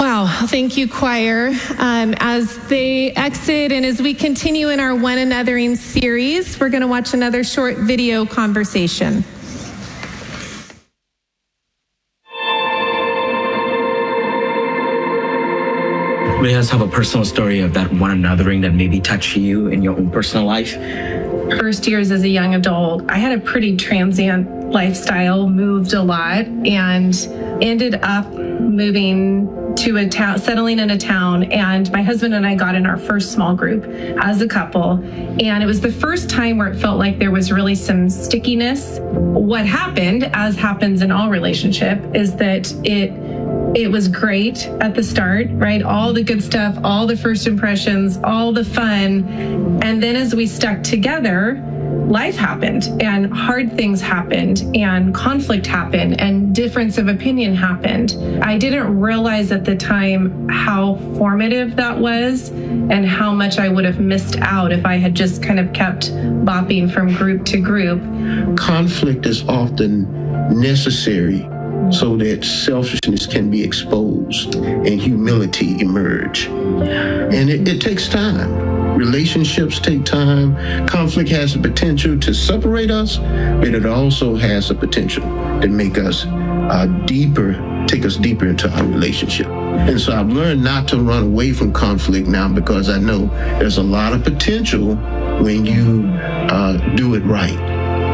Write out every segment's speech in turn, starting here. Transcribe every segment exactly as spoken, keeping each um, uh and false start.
Wow, thank you, choir. Um, as they exit and as we continue in our One Anothering series, we're going to watch another short video conversation. May us have a personal story of that one anothering that maybe touched you in your own personal life? First years as a young adult, I had a pretty transient lifestyle, moved a lot, and ended up moving to a town, settling in a town, and my husband and I got in our first small group as a couple, and it was the first time where it felt like there was really some stickiness. What happened, as happens in all relationship, is that it It was great at the start, right? All the good stuff, all the first impressions, all the fun. And then as we stuck together, life happened and hard things happened and conflict happened and difference of opinion happened. I didn't realize at the time how formative that was and how much I would have missed out if I had just kind of kept bopping from group to group. Conflict is often necessary so that selfishness can be exposed and humility emerge. And it, it takes time. Relationships take time. Conflict has the potential to separate us, but it also has the potential to make us uh, deeper, take us deeper into our relationship. And so I've learned not to run away from conflict now because I know there's a lot of potential when you uh, do it right.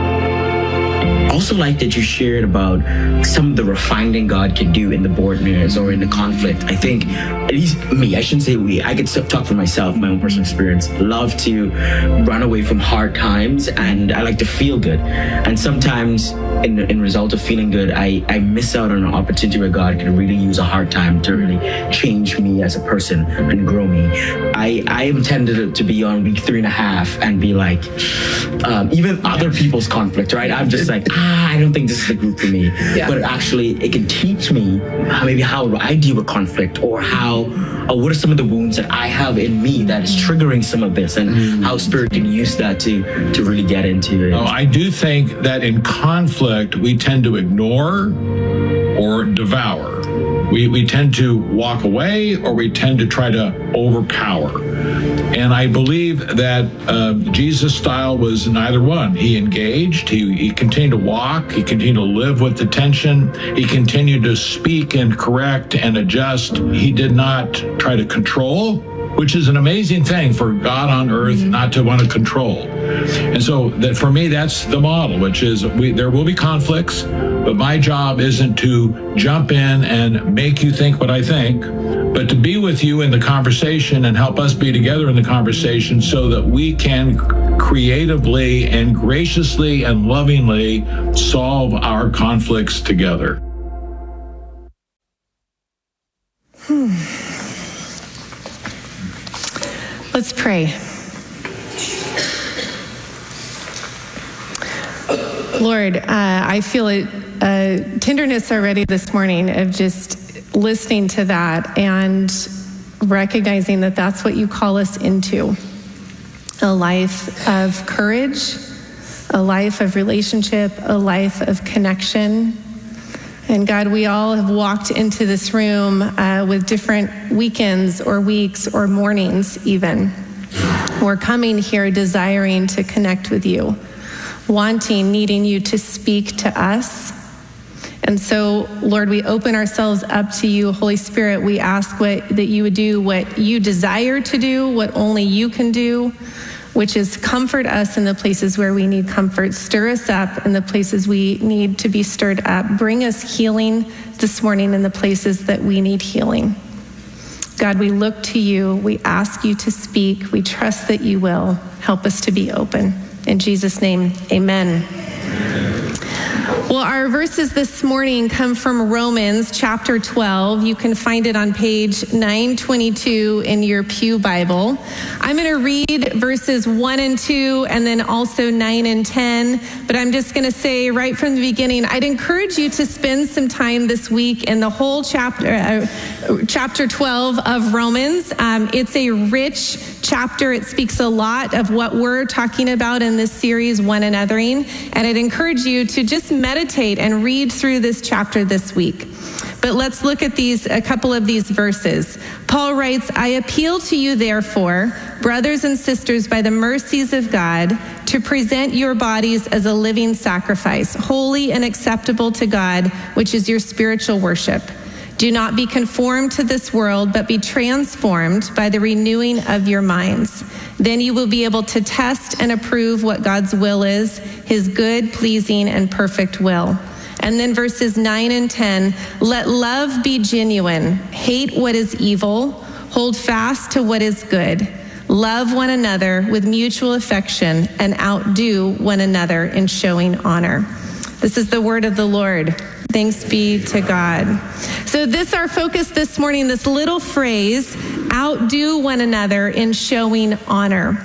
Also like that you shared about some of the refining God can do in the boardrooms or in the conflict. I think, at least me, I shouldn't say we, I could talk for myself, my own personal experience, love to run away from hard times, and I like to feel good. And sometimes in, in result of feeling good, I, I miss out on an opportunity where God can really use a hard time to really change me as a person and grow me. I, I am tended to be on week three and a half and be like, um, even other people's conflict, right? I'm just like, ah, I don't think this is the group for me. Yeah. But actually, it can teach me how, maybe how I deal with conflict, or how, or what are some of the wounds that I have in me that is triggering some of this, and mm. how Spirit can use that to, to really get into it. Oh, I do think that in conflict, we tend to ignore or devour. We, we tend to walk away, or we tend to try to overpower. And I believe that uh, Jesus' style was neither one. He engaged, he, he continued to walk, he continued to live with the tension, he continued to speak and correct and adjust. He did not try to control, which is an amazing thing for God on earth, mm-hmm. not to want to control. And so that for me, that's the model, which is we, there will be conflicts, but my job isn't to jump in and make you think what I think, but to be with you in the conversation and help us be together in the conversation so that we can creatively and graciously and lovingly solve our conflicts together. Hmm. Let's pray. Lord, uh, I feel a, a tenderness already this morning of just listening to that and recognizing that that's what you call us into. A life of courage, a life of relationship, a life of connection. And God, we all have walked into this room uh, with different weekends or weeks or mornings even. We're coming here desiring to connect with you, wanting, needing you to speak to us. And so, Lord, we open ourselves up to you. Holy Spirit, we ask what, that you would do what you desire to do, what only you can do, which is comfort us in the places where we need comfort, stir us up in the places we need to be stirred up, bring us healing this morning in the places that we need healing. God, we look to you. We ask you to speak. We trust that you will. Help us to be open. In Jesus' name, amen. Well, our verses this morning come from Romans chapter twelve. You can find it on page nine twenty-two in your Pew Bible. I'm going to read verses one and two and then also nine and ten, but I'm just going to say right from the beginning, I'd encourage you to spend some time this week in the whole chapter, uh, chapter twelve of Romans. Um, it's a rich chapter. It speaks a lot of what we're talking about in this series, One Anothering, and I'd encourage you to just meditate and read through this chapter this week. But let's look at these, a couple of these verses. Paul writes, I appeal to you, therefore, brothers and sisters, by the mercies of God, to present your bodies as a living sacrifice, holy and acceptable to God, which is your spiritual worship. Do not be conformed to this world, but be transformed by the renewing of your minds. Then you will be able to test and approve what God's will is, his good, pleasing, and perfect will. And then verses nine and ten, let love be genuine. Hate what is evil. Hold fast to what is good. Love one another with mutual affection and outdo one another in showing honor. This is the word of the Lord. Thanks be to God. So this, our focus this morning, this little phrase, outdo one another in showing honor.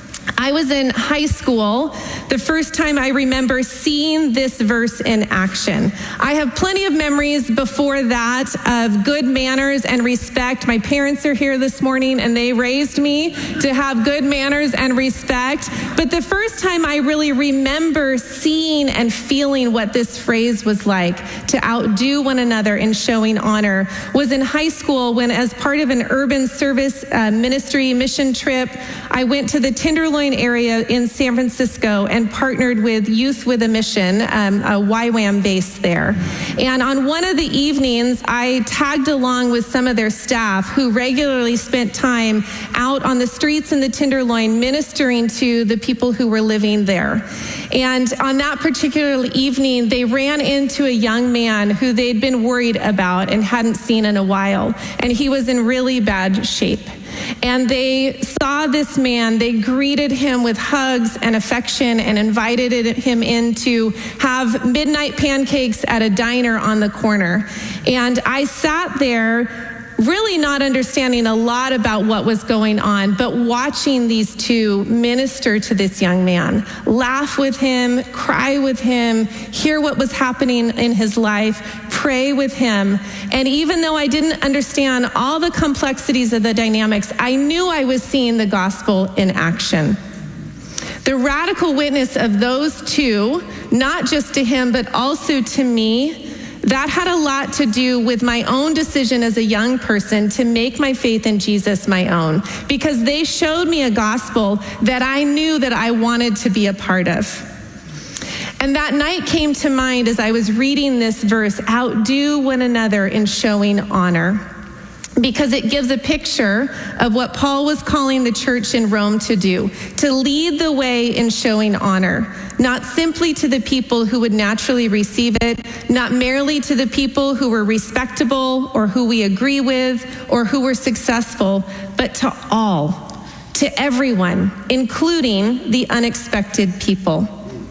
I was in high school the first time I remember seeing this verse in action. I have plenty of memories before that of good manners and respect. My parents are here this morning and they raised me to have good manners and respect. But the first time I really remember seeing and feeling what this phrase was like, to outdo one another in showing honor, was in high school when, as part of an urban service uh, ministry mission trip, I went to the Tenderloin area in San Francisco and partnered with Youth with a Mission, um, a Y WAM base there. And on one of the evenings, I tagged along with some of their staff who regularly spent time out on the streets in the Tenderloin ministering to the people who were living there. And on that particular evening, they ran into a young man who they'd been worried about and hadn't seen in a while. And he was in really bad shape. And they saw this man, they greeted him with hugs and affection and invited him in to have midnight pancakes at a diner on the corner. And I sat there really not understanding a lot about what was going on, but watching these two minister to this young man, laugh with him, cry with him, hear what was happening in his life, pray with him. And even though I didn't understand all the complexities of the dynamics, I knew I was seeing the gospel in action. The radical witness of those two, not just to him, but also to me, that had a lot to do with my own decision as a young person to make my faith in Jesus my own, because they showed me a gospel that I knew that I wanted to be a part of. And that night came to mind as I was reading this verse, outdo one another in showing honor, because it gives a picture of what Paul was calling the church in Rome to do, to lead the way in showing honor, not simply to the people who would naturally receive it, not merely to the people who were respectable or who we agree with or who were successful, but to all, to everyone, including the unexpected people.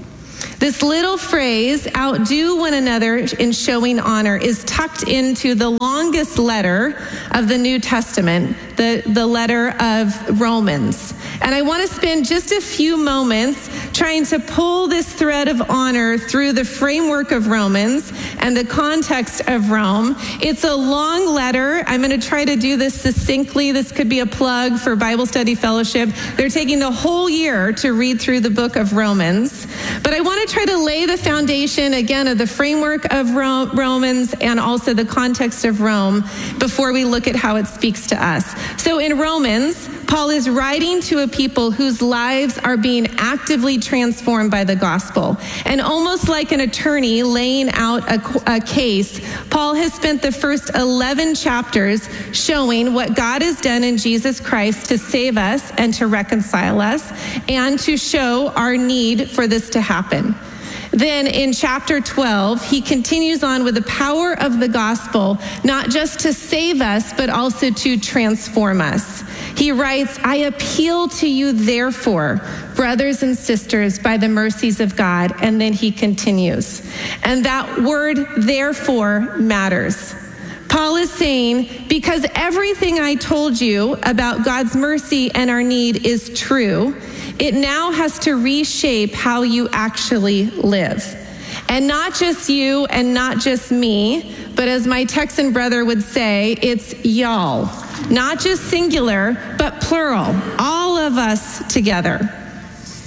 This little phrase, outdo one another in showing honor, is tucked into the longest letter of the New Testament, the, the letter of Romans. And I want to spend just a few moments trying to pull this thread of honor through the framework of Romans and the context of Rome. It's a long letter. I'm going to try to do this succinctly. This could be a plug for Bible Study Fellowship. They're taking the whole year to read through the book of Romans. But I want to try to lay the foundation, again, of the framework of Romans and also the context of Rome before we look at how it speaks to us. So in Romans, Paul is writing to a people whose lives are being actively transformed by the gospel. And almost like an attorney laying out a, a case, Paul has spent the first eleven chapters showing what God has done in Jesus Christ to save us and to reconcile us, and to show our need for this to happen. Then in chapter twelve, he continues on with the power of the gospel, not just to save us, but also to transform us. He writes, I appeal to you, therefore, brothers and sisters, by the mercies of God. And then he continues. And that word, therefore, matters. Paul is saying, because everything I told you about God's mercy and our need is true, it now has to reshape how you actually live. And not just you and not just me, but as my Texan brother would say, it's y'all. Not just singular, but plural. All of us together. The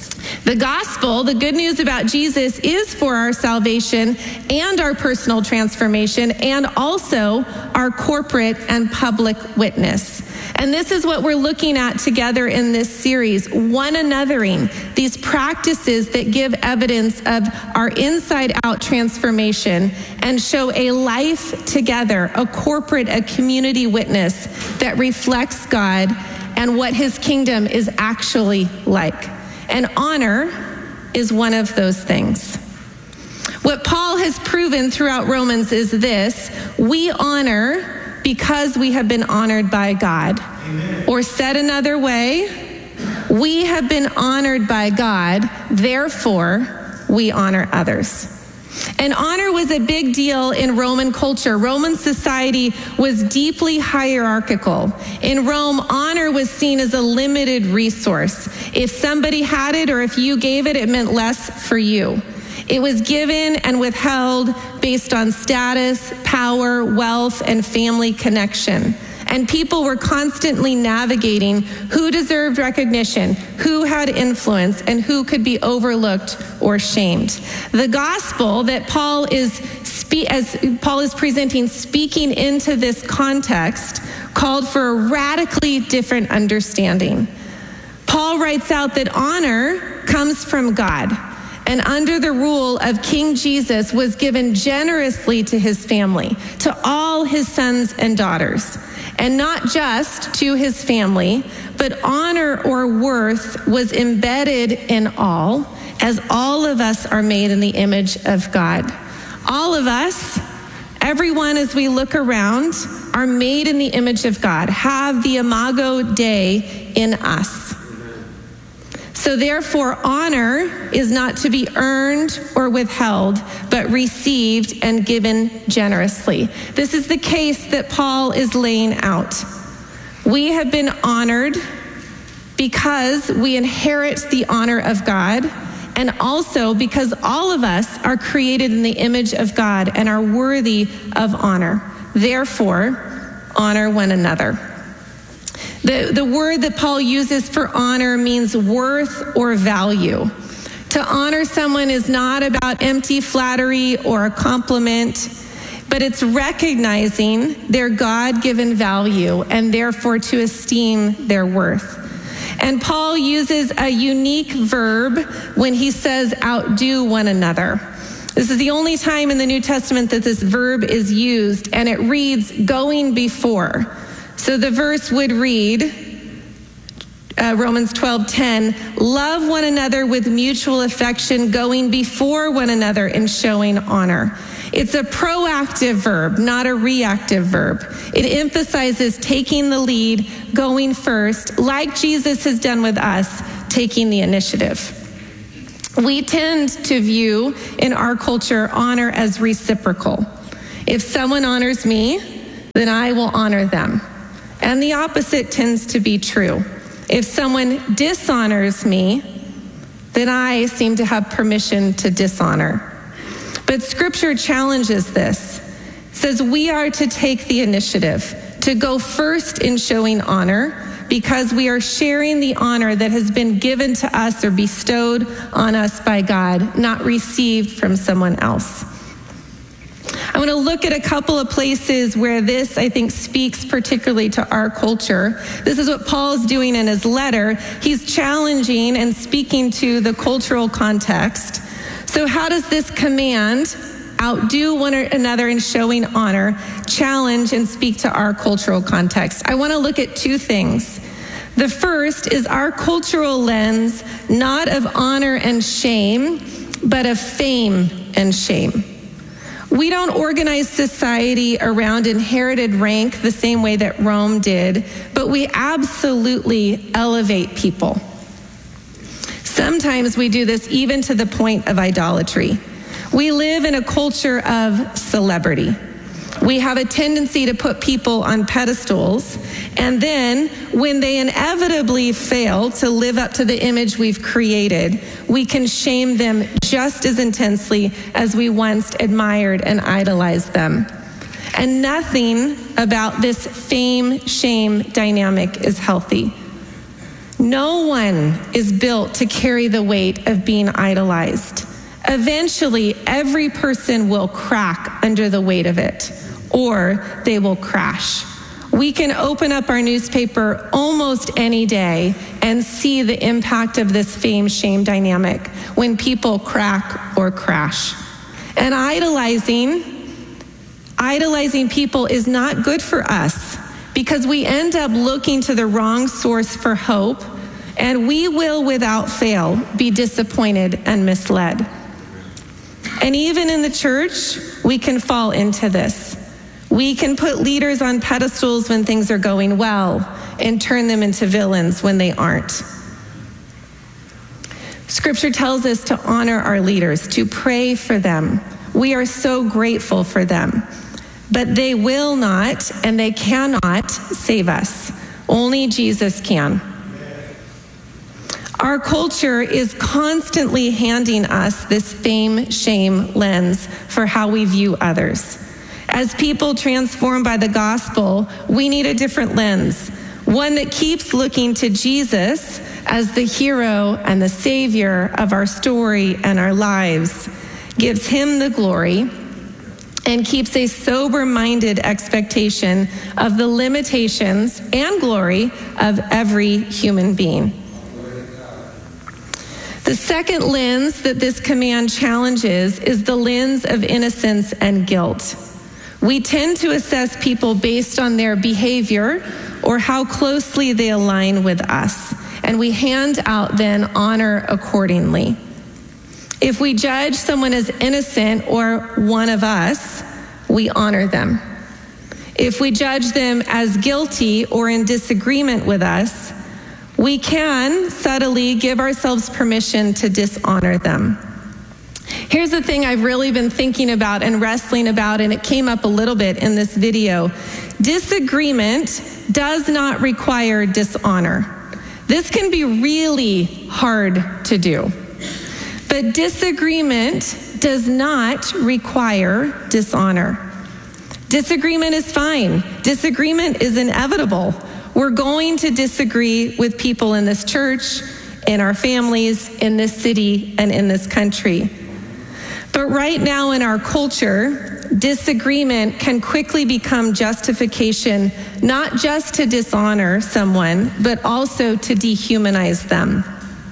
The gospel, the good news about Jesus, is for our salvation and our personal transformation and also our corporate and public witness. And this is what we're looking at together in this series, one anothering, these practices that give evidence of our inside-out transformation and show a life together, a corporate, a community witness that reflects God and what his kingdom is actually like. And honor is one of those things. What Paul has proven throughout Romans is this: we honor because we have been honored by God. Amen. Or said another way, we have been honored by God, therefore we honor others. And honor was a big deal in Roman culture. Roman society was deeply hierarchical. In Rome, honor was seen as a limited resource. If somebody had it or if you gave it, it meant less for you. It was given and withheld based on status, power, wealth, and family connection. And people were constantly navigating who deserved recognition, who had influence, and who could be overlooked or shamed. The gospel that Paul is, spe- as Paul is presenting, speaking into this context, called for a radically different understanding. Paul writes out that honor comes from God, and under the rule of King Jesus was given generously to his family, to all his sons and daughters. And not just to his family, but honor or worth was embedded in all, as all of us are made in the image of God. All of us, everyone as we look around, are made in the image of God, have the imago Dei in us. So therefore, honor is not to be earned or withheld, but received and given generously. This is the case that Paul is laying out. We have been honored because we inherit the honor of God, and also because all of us are created in the image of God and are worthy of honor. Therefore, honor one another. The, the word that Paul uses for honor means worth or value. To honor someone is not about empty flattery or a compliment, but it's recognizing their God-given value and therefore to esteem their worth. And Paul uses a unique verb when he says outdo one another. This is the only time in the New Testament that this verb is used, and it reads going before. So the verse would read, uh, Romans twelve ten, love one another with mutual affection, going before one another in showing honor. It's a proactive verb, not a reactive verb. It emphasizes taking the lead, going first, like Jesus has done with us, taking the initiative. We tend to view in our culture honor as reciprocal. If someone honors me, then I will honor them. And the opposite tends to be true. If someone dishonors me, then I seem to have permission to dishonor. But Scripture challenges this. It says we are to take the initiative, to go first in showing honor, because we are sharing the honor that has been given to us or bestowed on us by God, not received from someone else. I want to look at a couple of places where this, I think, speaks particularly to our culture. This is what Paul's doing in his letter. He's challenging and speaking to the cultural context. So how does this command, outdo one another in showing honor, challenge and speak to our cultural context? I want to look at two things. The first is our cultural lens, not of honor and shame, but of fame and shame. We don't organize society around inherited rank the same way that Rome did, but we absolutely elevate people. Sometimes we do this even to the point of idolatry. We live in a culture of celebrity. We have a tendency to put people on pedestals, and then when they inevitably fail to live up to the image we've created, we can shame them just as intensely as we once admired and idolized them. And nothing about this fame-shame dynamic is healthy. No one is built to carry the weight of being idolized. Eventually, every person will crack under the weight of it, or they will crash. We can open up our newspaper almost any day and see the impact of this fame-shame dynamic when people crack or crash. And idolizing, idolizing people is not good for us because we end up looking to the wrong source for hope, and we will, without fail, be disappointed and misled. And even in the church, we can fall into this. We can put leaders on pedestals when things are going well and turn them into villains when they aren't. Scripture tells us to honor our leaders, to pray for them. We are so grateful for them. But they will not and they cannot save us. Only Jesus can. Our culture is constantly handing us this fame-shame lens for how we view others. As people transformed by the gospel, we need a different lens, one that keeps looking to Jesus as the hero and the savior of our story and our lives, gives him the glory, and keeps a sober-minded expectation of the limitations and glory of every human being. The second lens that this command challenges is the lens of innocence and guilt. We tend to assess people based on their behavior or how closely they align with us, and we hand out then honor accordingly. If we judge someone as innocent or one of us, we honor them. If we judge them as guilty or in disagreement with us, we can subtly give ourselves permission to dishonor them. Here's the thing I've really been thinking about and wrestling about, and it came up a little bit in this video. Disagreement does not require dishonor. This can be really hard to do. But disagreement does not require dishonor. Disagreement is fine. Disagreement is inevitable. We're going to disagree with people in this church, in our families, in this city, and in this country. But right now in our culture, disagreement can quickly become justification, not just to dishonor someone, but also to dehumanize them.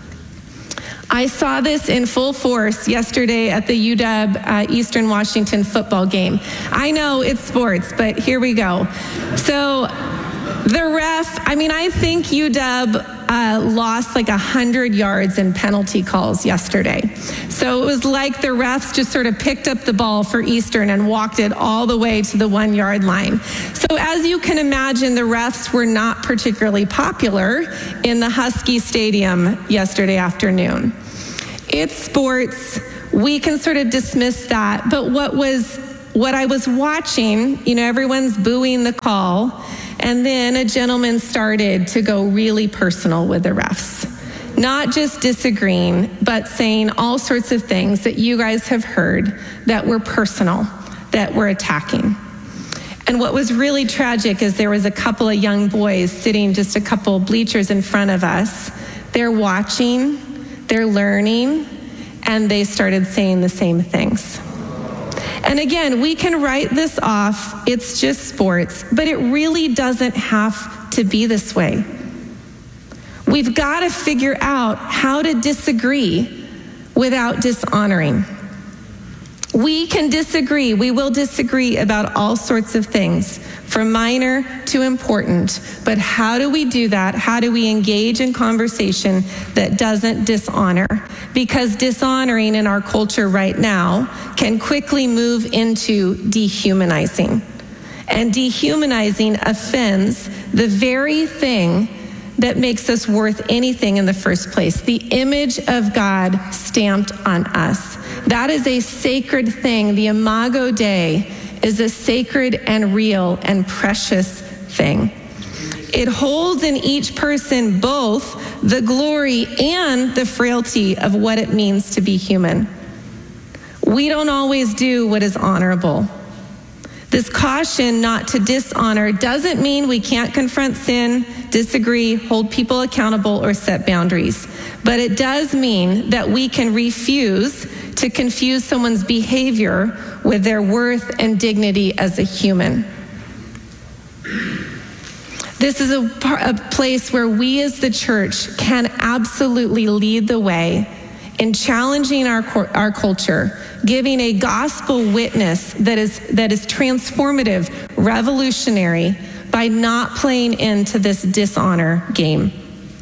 I saw this in full force yesterday at the U W uh, Eastern Washington football game. I know it's sports, but here we go. So the ref, I mean, I think U W uh, lost like one hundred yards in penalty calls yesterday. So it was like the refs just sort of picked up the ball for Eastern and walked it all the way to the one yard line. So as you can imagine, the refs were not particularly popular in the Husky Stadium yesterday afternoon. It's sports. We can sort of dismiss that. But what was, what I was watching, you know, everyone's booing the call. And then a gentleman started to go really personal with the refs. Not just disagreeing, but saying all sorts of things that you guys have heard that were personal, that were attacking. And what was really tragic is there was a couple of young boys sitting just a couple bleachers in front of us. They're watching, they're learning, and they started saying the same things. And again, we can write this off, it's just sports, but it really doesn't have to be this way. We've got to figure out how to disagree without dishonoring. We can disagree, we will disagree about all sorts of things, from minor to important, but how do we do that? How do we engage in conversation that doesn't dishonor? Because dishonoring in our culture right now can quickly move into dehumanizing. And dehumanizing offends the very thing that makes us worth anything in the first place, the image of God stamped on us. That is a sacred thing. The Imago Dei is a sacred and real and precious thing. It holds in each person both the glory and the frailty of what it means to be human. We don't always do what is honorable. This caution not to dishonor doesn't mean we can't confront sin, disagree, hold people accountable, or set boundaries. But it does mean that we can refuse to confuse someone's behavior with their worth and dignity as a human. This is a, a place where we as the church can absolutely lead the way in challenging our, our culture, giving a gospel witness that is, that is transformative, revolutionary, by not playing into this dishonor game.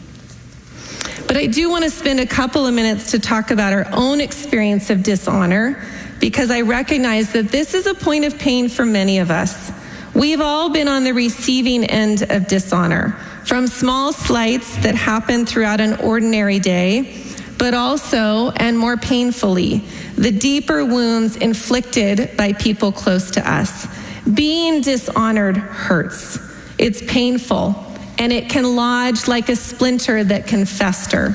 But I do want to spend a couple of minutes to talk about our own experience of dishonor, because I recognize that this is a point of pain for many of us. We've all been on the receiving end of dishonor, from small slights that happen throughout an ordinary day, but also, and more painfully, the deeper wounds inflicted by people close to us. Being dishonored hurts. It's painful, and it can lodge like a splinter that can fester.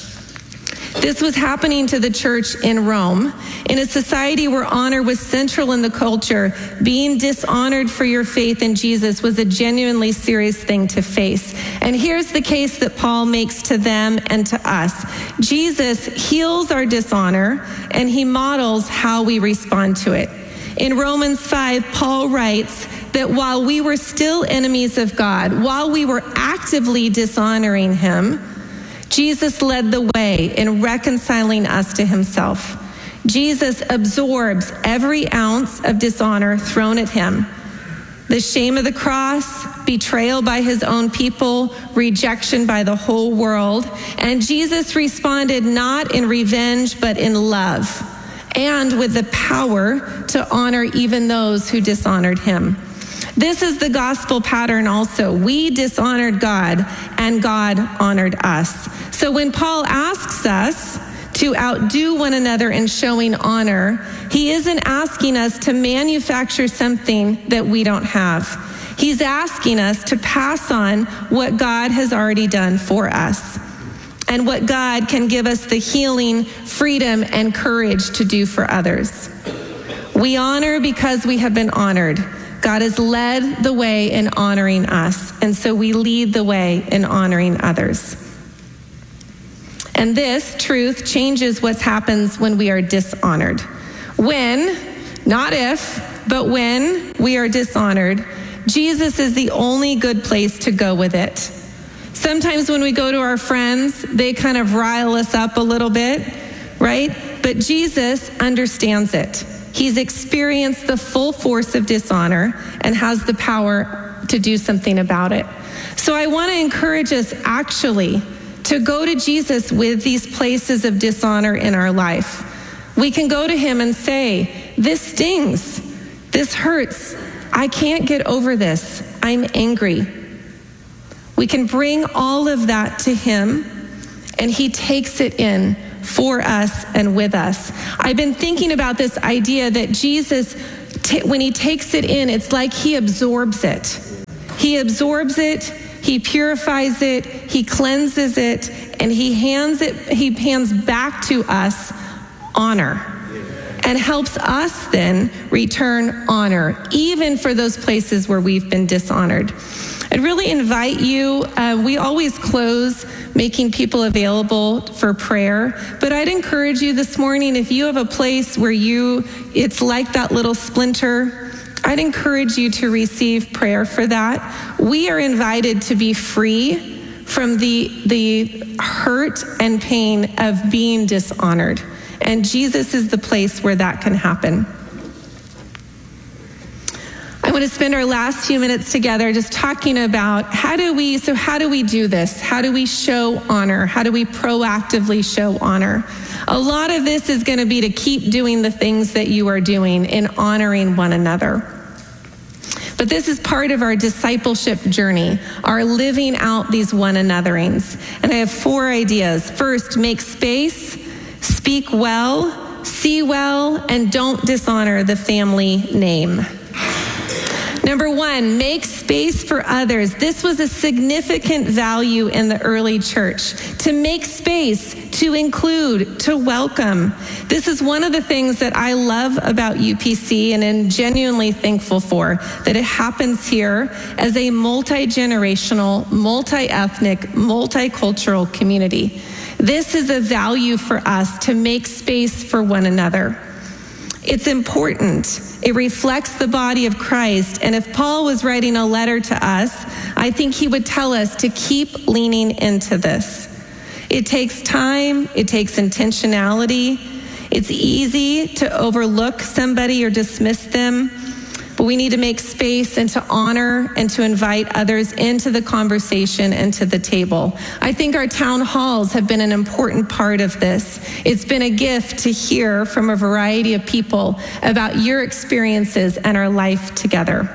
This was happening to the church in Rome. In a society where honor was central in the culture, being dishonored for your faith in Jesus was a genuinely serious thing to face. And here's the case that Paul makes to them and to us. Jesus heals our dishonor, and he models how we respond to it. In Romans five, Paul writes that while we were still enemies of God, while we were actively dishonoring him, Jesus led the way in reconciling us to himself. Jesus absorbs every ounce of dishonor thrown at him. The shame of the cross, betrayal by his own people, rejection by the whole world. And Jesus responded not in revenge, but in love, and with the power to honor even those who dishonored him. This is the gospel pattern also. We dishonored God, and God honored us. So when Paul asks us to outdo one another in showing honor, he isn't asking us to manufacture something that we don't have. He's asking us to pass on what God has already done for us, and what God can give us the healing, freedom, and courage to do for others. We honor because we have been honored. God has led the way in honoring us, and so we lead the way in honoring others. And this truth changes what happens when we are dishonored. When, not if, but when we are dishonored, Jesus is the only good place to go with it. Sometimes when we go to our friends, they kind of rile us up a little bit, right? But Jesus understands it. He's experienced the full force of dishonor and has the power to do something about it. So I want to encourage us actually to go to Jesus with these places of dishonor in our life. We can go to him and say, this stings, this hurts, I can't get over this, I'm angry. We can bring all of that to him, and he takes it in for us and with us. I've been thinking about this idea that Jesus, t- when he takes it in, it's like he absorbs it. He absorbs it, he purifies it, he cleanses it, and he hands it, he hands back to us honor, and helps us then return honor, even for those places where we've been dishonored. I'd really invite you, uh, we always close making people available for prayer, but I'd encourage you this morning, if you have a place where you, it's like that little splinter, I'd encourage you to receive prayer for that. We are invited to be free from the, the hurt and pain of being dishonored, and Jesus is the place where that can happen. I want to spend our last few minutes together just talking about how do we, so how do we do this? How do we show honor? How do we proactively show honor? A lot of this is going to be to keep doing the things that you are doing in honoring one another. But this is part of our discipleship journey, our living out these one anotherings. And I have four ideas. First, make space, speak well, see well, and don't dishonor the family name. Number one, make space for others. This was a significant value in the early church. To make space, to include, to welcome. This is one of the things that I love about U P C and am genuinely thankful for, that it happens here as a multi-generational, multi-ethnic, multicultural community. This is a value for us, to make space for one another. It's important. It reflects the body of Christ. And if Paul was writing a letter to us, I think he would tell us to keep leaning into this. It takes time. It takes intentionality. It's easy to overlook somebody or dismiss them, but we need to make space and to honor and to invite others into the conversation and to the table. I think our town halls have been an important part of this. It's been a gift to hear from a variety of people about your experiences and our life together.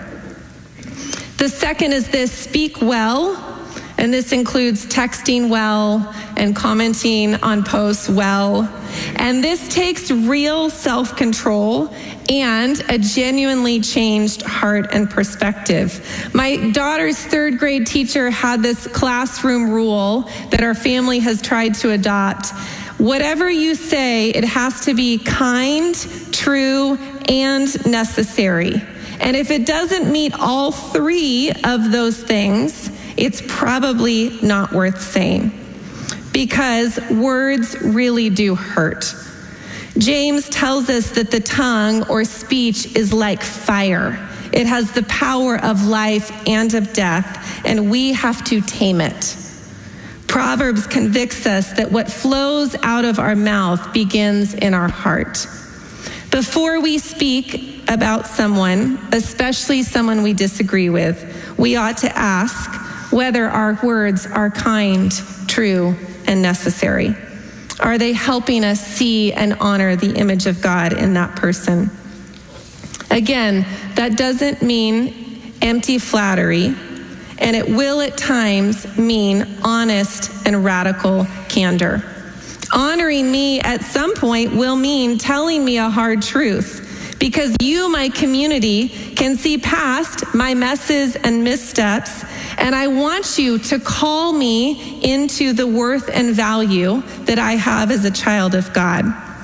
The second is this: speak well. And this includes texting well and commenting on posts well. And this takes real self-control and a genuinely changed heart and perspective. My daughter's third grade teacher had this classroom rule that our family has tried to adopt. Whatever you say, it has to be kind, true, and necessary. And if it doesn't meet all three of those things, it's probably not worth saying, because words really do hurt. James tells us that the tongue or speech is like fire. It has the power of life and of death, and we have to tame it. Proverbs convicts us that what flows out of our mouth begins in our heart. Before we speak about someone, especially someone we disagree with, we ought to ask whether our words are kind, true, and necessary. Are they helping us see and honor the image of God in that person? Again, that doesn't mean empty flattery, and it will at times mean honest and radical candor. Honoring me at some point will mean telling me a hard truth, because you, my community, can see past my messes and missteps, and I want you to call me into the worth and value that I have as a child of God.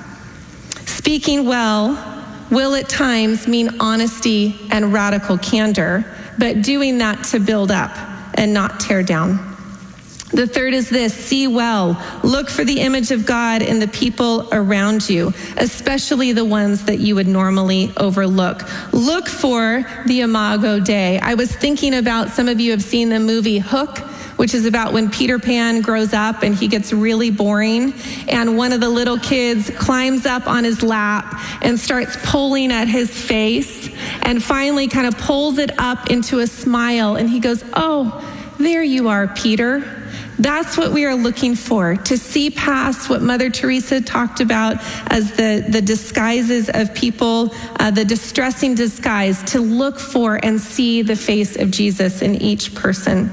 Speaking well will at times mean honesty and radical candor, but doing that to build up and not tear down. The third is this: see well. Look for the image of God in the people around you, especially the ones that you would normally overlook. Look for the Imago Dei. I was thinking about, some of you have seen the movie Hook, which is about when Peter Pan grows up and he gets really boring, and one of the little kids climbs up on his lap and starts pulling at his face and finally kind of pulls it up into a smile, and he goes, "Oh, there you are, Peter." That's what we are looking for, to see past what Mother Teresa talked about as the, the disguises of people, uh, the distressing disguise, to look for and see the face of Jesus in each person.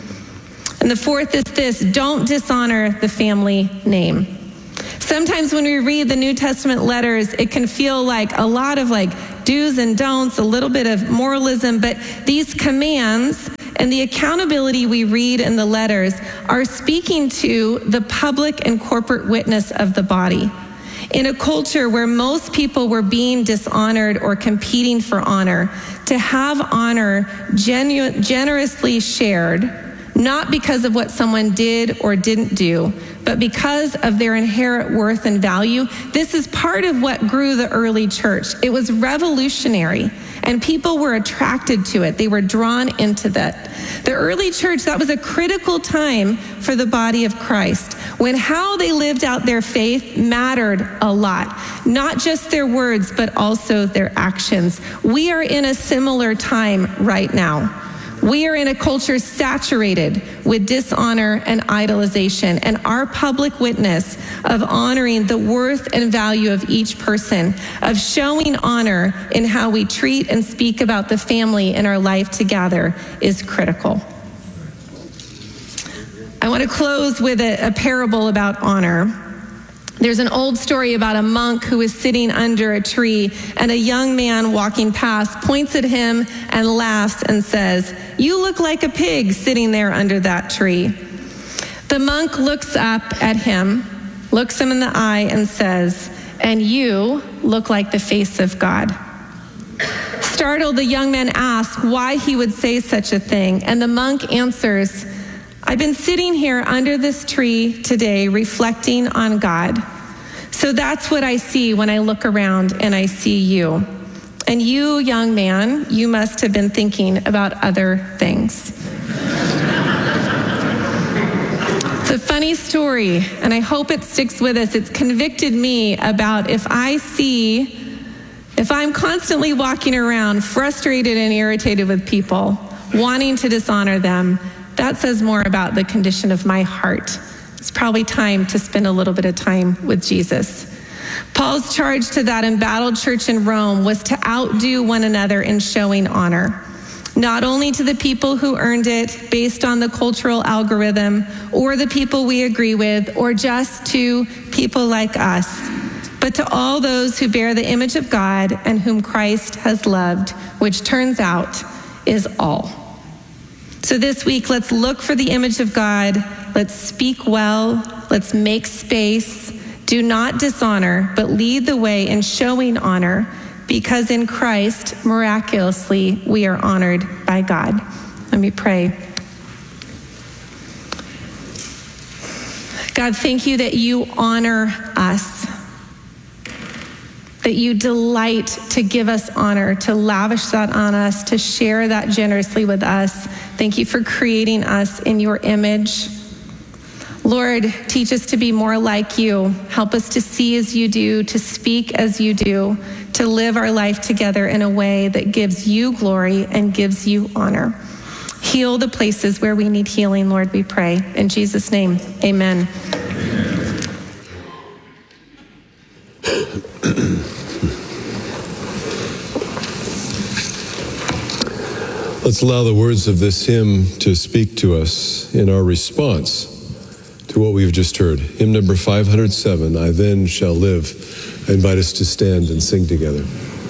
And the fourth is this: don't dishonor the family name. Sometimes when we read the New Testament letters, it can feel like a lot of like do's and don'ts, a little bit of moralism, but these commands and the accountability we read in the letters are speaking to the public and corporate witness of the body. In a culture where most people were being dishonored or competing for honor, to have honor genu- generously shared, not because of what someone did or didn't do, but because of their inherent worth and value, this is part of what grew the early church. It was revolutionary, and people were attracted to it. They were drawn into that. The early church, that was a critical time for the body of Christ, when how they lived out their faith mattered a lot. Not just their words, but also their actions. We are in a similar time right now. We are in a culture saturated with dishonor and idolization, and our public witness of honoring the worth and value of each person, of showing honor in how we treat and speak about the family in our life together, is critical. I want to close with a, a parable about honor. There's an old story about a monk who was sitting under a tree, and a young man walking past points at him and laughs and says, "You look like a pig sitting there under that tree." The monk looks up at him, looks him in the eye, and says, "And you look like the face of God." Startled, the young man asks why he would say such a thing, and the monk answers, "I've been sitting here under this tree today reflecting on God. So that's what I see when I look around and I see you. And you, young man, you must have been thinking about other things." It's a funny story, and I hope it sticks with us. It's convicted me about if I see, if I'm constantly walking around frustrated and irritated with people, wanting to dishonor them, that says more about the condition of my heart. It's probably time to spend a little bit of time with Jesus. Paul's charge to that embattled church in Rome was to outdo one another in showing honor, not only to the people who earned it based on the cultural algorithm or the people we agree with, or just to people like us, but to all those who bear the image of God and whom Christ has loved, which turns out is all. So this week, let's look for the image of God. Let's speak well. Let's make space. Do not dishonor, but lead the way in showing honor, because in Christ, miraculously, we are honored by God. Let me pray. God, thank you that you honor us, that you delight to give us honor, to lavish that on us, to share that generously with us. Thank you for creating us in your image. Lord, teach us to be more like you. Help us to see as you do, to speak as you do, to live our life together in a way that gives you glory and gives you honor. Heal the places where we need healing, Lord, we pray. In Jesus' name, amen. Let's allow the words of this hymn to speak to us in our response to what we've just heard. Hymn number five hundred seven, "I Then Shall Live." I invite us to stand and sing together.